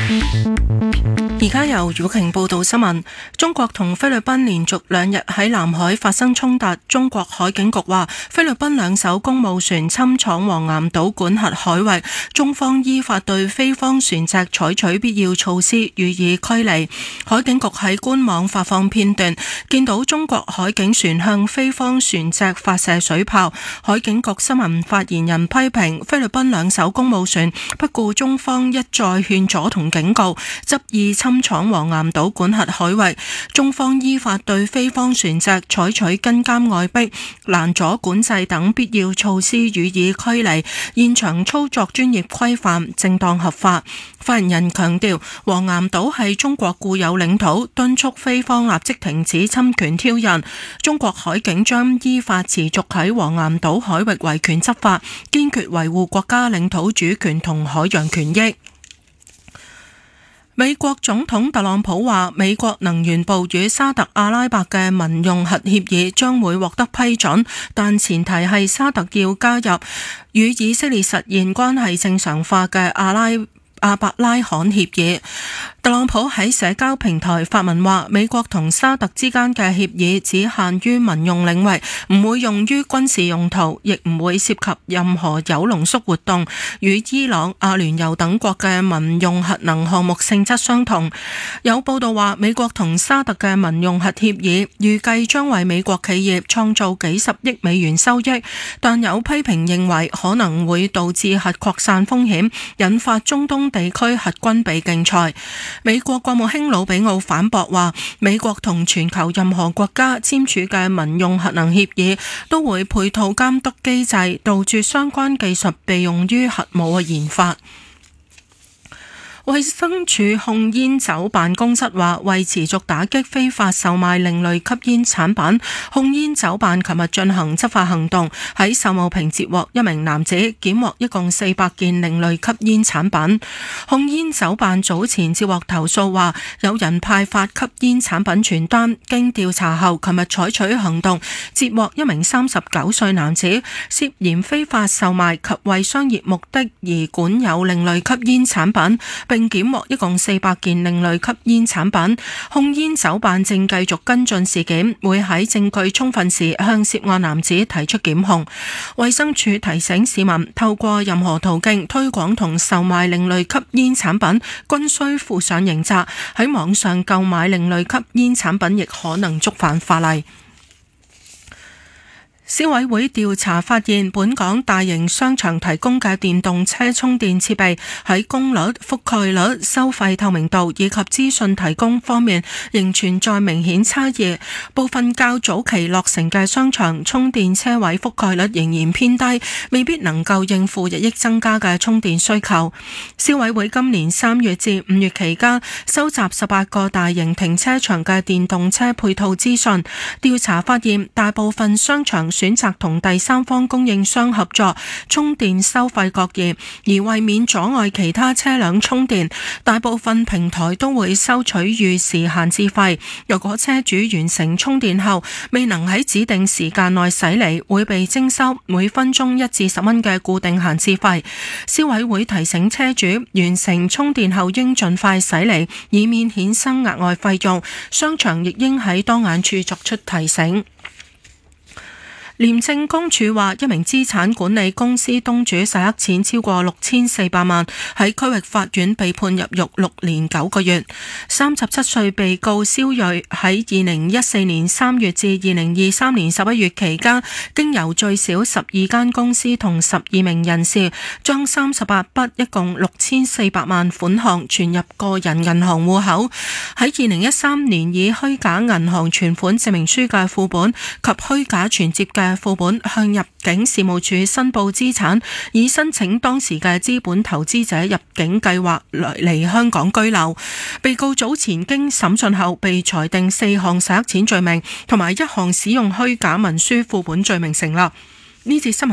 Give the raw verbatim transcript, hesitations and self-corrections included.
而家由姚瓊報道新聞。中國同菲律賓連續兩日喺南海發生衝突。中國海警局話，菲律賓兩艘公務船侵闖黃岩島管轄海域，中方依法對菲方船隻採取必要措施予以驅離。海警局喺官網發放片段，見到中國海警船向菲方船隻發射水炮。海警局新聞發言人批評菲律賓兩艘公務船不顧中方一再勸阻同警告，執意侵侵闖黃岩島管轄海域，中方依法對菲方船隻採取跟監外逼、攔阻管制等必要措施予以驅離，現場操作專業規範、正當合法。發言人強調，黃岩島係中國固有領土，敦促菲方立即停止侵權挑釁。中國海警將依法持續喺黃岩島海域維權執法，堅決維護國家領土主權同海洋權益。美國總統特朗普話，美國能源部與沙特阿拉伯嘅民用核協議將會獲得批准，但前提係沙特要加入與以色列實現關係正常化嘅阿拉阿伯拉罕協議。特朗普喺社交平台發文話，美國同沙特之間嘅協議只限於民用領域，唔會用於軍事用途，亦唔會涉及任何鈾濃縮活動，與伊朗、阿聯酋等國嘅民用核能項目性質相同。有報道話，美國同沙特嘅民用核協議預計將為美國企業創造幾十億美元收益，但有批評認為可能會導致核擴散風險，引發中東地區核軍備競賽。美國國務卿魯比奧反駁話，美國同全球任何國家簽署嘅民用核能協議都會配套監督機制，杜絕相關技術被用於核武嘅研發。衛生署控煙酒辦公室話，為持續打擊非法售賣另類吸煙產品，控煙酒辦琴日進行執法行動，喺秀茂坪截獲一名男子，檢獲一共四百件另類吸煙產品。控煙酒辦早前接獲投訴話，有人派發吸煙產品傳單，經調查後，琴日採取行動，截獲一名三十九歲男子，涉嫌非法售賣及為商業目的而管有另類吸煙產品，並檢獲一共四百件另類吸煙產品。控煙酒辦正繼續跟進事件，會喺證據充分時向涉案男子提出檢控。衛生署提醒市民，透過任何途徑推廣同售賣另類吸煙產品，均需負上刑責。喺網上購買另類吸煙產品，亦可能觸犯法例。消委會調查發現，本港大型商場提供嘅電動車充電設備喺功率、覆蓋率、收費透明度以及資訊提供方面仍存在明顯差異。部分較早期落成嘅商場充電車位覆蓋率仍然偏低，未必能夠應付日益增加嘅充電需求。消委會今年三月至五月期間收集十八個大型停車場嘅電動車配套資訊，調查發現大部分商場選擇同第三方供應商合作，充電收費各異，而為免阻礙其他車輛充電，大部分平台都會收取預時閒置費。若果車主完成充電後未能喺指定時間內駛離，會被徵收每分鐘一至十蚊嘅固定閒置費。消委會提醒車主，完成充電後應盡快駛離，以免衍生額外費用。商場亦應喺當眼處作出提醒。廉政公署話，一名資產管理公司東主洗黑錢超過六千四百萬，喺區域法院被判入獄六年九個月。三十七歲被告蕭睿喺二零一四年三月至二零二三年十一月期間，經由最少十二間公司同十二名人士，將三十八筆一共六千四百萬款項存入個人銀行戶口。喺二零一三年以虛假銀行存款證明書嘅副本及虛假存摺嘅副本向入境事務處申報資產，以申請當時嘅資本投資者入境計劃嚟香港居留。被告早前經審訊後被裁定四項洗黑錢罪名同埋一項使用虛假文書副本罪名成立。呢節新聞